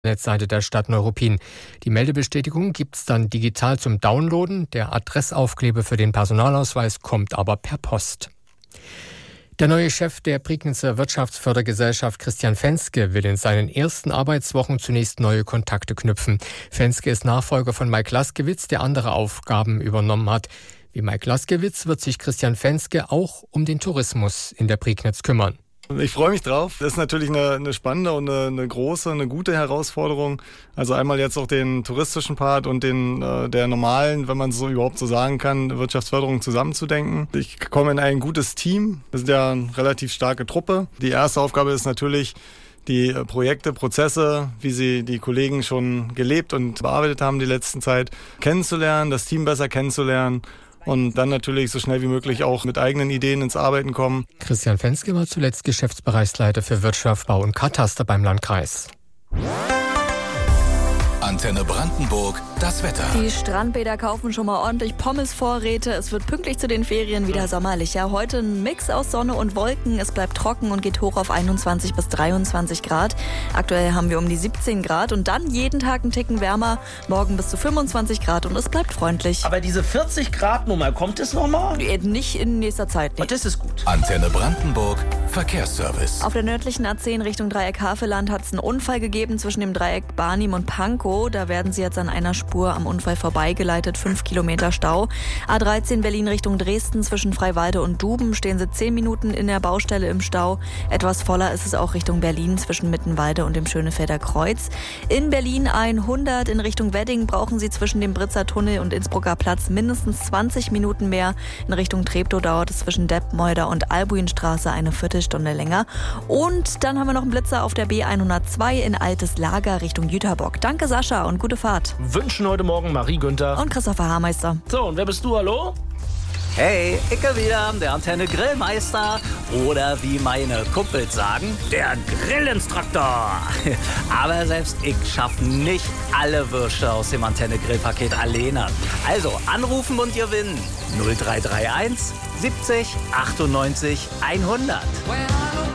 Netzseite der Stadt Neuruppin. Die Meldebestätigung gibt's dann digital zum Downloaden. Der Adressaufkleber für den Personalausweis kommt aber per Post. Der neue Chef der Prignitzer Wirtschaftsfördergesellschaft, Christian Fenske, will in seinen ersten Arbeitswochen zunächst neue Kontakte knüpfen. Fenske ist Nachfolger von Mike Laskewitz, der andere Aufgaben übernommen hat. Wie Mike Laskewitz wird sich Christian Fenske auch um den Tourismus in der Prignitz kümmern. Ich freue mich drauf. Das ist natürlich eine spannende und eine große, eine gute Herausforderung. Also einmal jetzt auch den touristischen Part und der normalen, wenn man es so überhaupt so sagen kann, Wirtschaftsförderung zusammenzudenken. Ich komme in ein gutes Team. Wir sind ja eine relativ starke Truppe. Die erste Aufgabe ist natürlich, die Projekte, Prozesse, wie sie die Kollegen schon gelebt und bearbeitet haben die letzten Zeit, kennenzulernen, das Team besser kennenzulernen. Und dann natürlich so schnell wie möglich auch mit eigenen Ideen ins Arbeiten kommen. Christian Fenske war zuletzt Geschäftsbereichsleiter für Wirtschaft, Bau und Kataster beim Landkreis. Antenne Brandenburg, das Wetter. Die Strandbäder kaufen schon mal ordentlich Pommesvorräte. Es wird pünktlich zu den Ferien wieder sommerlicher. Heute ein Mix aus Sonne und Wolken. Es bleibt trocken und geht hoch auf 21 bis 23 Grad. Aktuell haben wir um die 17 Grad und dann jeden Tag einen Ticken wärmer. Morgen bis zu 25 Grad und es bleibt freundlich. Aber diese 40 Grad Nummer, kommt es nochmal? Nicht in nächster Zeit. Nee. Das ist gut. Antenne Brandenburg, Verkehrsservice. Auf der nördlichen A10 Richtung Dreieck Havelland hat es einen Unfall gegeben zwischen dem Dreieck Barnim und Pankow. Da werden sie jetzt an einer Spur am Unfall vorbeigeleitet. 5 Kilometer Stau. A13 Berlin Richtung Dresden zwischen Freiwalde und Duben stehen sie 10 Minuten in der Baustelle im Stau. Etwas voller ist es auch Richtung Berlin zwischen Mittenwalde und dem Schönefelder Kreuz. In Berlin 100 in Richtung Wedding brauchen sie zwischen dem Britzer Tunnel und Innsbrucker Platz mindestens 20 Minuten mehr. In Richtung Treptow dauert es zwischen Deppmolder und Albuinstraße eine Viertelstunde länger. Und dann haben wir noch einen Blitzer auf der B102 in Altes Lager Richtung Jüterbock. Danke Sascha und gute Fahrt. Wünschen heute Morgen Marie Günther und Christopher Haarmeister. So, und wer bist du, hallo? Hey, Icke wieder, der Antenne Grillmeister. Oder wie meine Kumpels sagen, der Grillinstruktor. Aber selbst ich schaffe nicht alle Würste aus dem Antenne Grillpaket alleine. Also anrufen und gewinnen. 0331 70 98 100.